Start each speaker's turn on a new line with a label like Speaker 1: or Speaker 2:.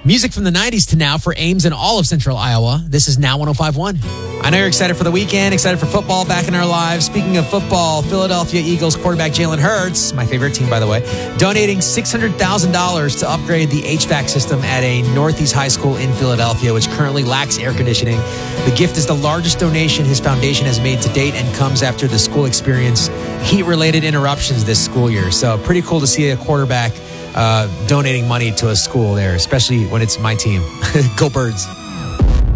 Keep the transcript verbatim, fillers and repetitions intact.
Speaker 1: Music from the nineties to now for Ames and all of Central Iowa. This is Now one oh five point one. I know you're excited for the weekend, excited for football back in our lives. Speaking of football, Philadelphia Eagles quarterback Jalen Hurts, my favorite team, by the way, donating six hundred thousand dollars to upgrade the H V A C system at a Northeast high school in Philadelphia, which currently lacks air conditioning. The gift is the largest donation his foundation has made to date and comes after the school experienced heat-related interruptions this school year. So pretty cool to see a quarterback uh, donating money to a school there, especially when it's my team. Go Birds.